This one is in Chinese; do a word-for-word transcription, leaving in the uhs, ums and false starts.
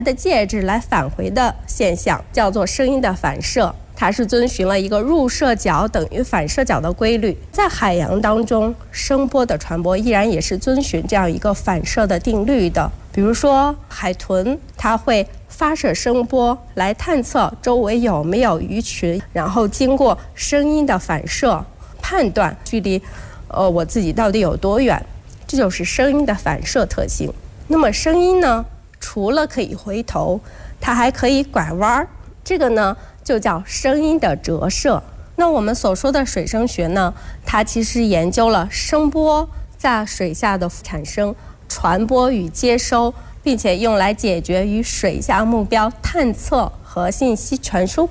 的介质来返回的现象，叫做声音的反射。它是遵循了一个入射角等于反射角的规律。在海洋当中，声波的传播依然也是遵循这样一个反射的定律的。比如说海豚，它会发射声波来探测周围有没有鱼群，然后经过声音的反射判断距离呃我自己到底有多远，这就是声音的反射特性。那么声音呢，除了可以回头，它还可以拐弯，这个呢就叫声音的折射。那我们所说的水声学呢，它其实研究了声波在水下的产生、传播与接收，并且用来解决与水下目标探测和信息传输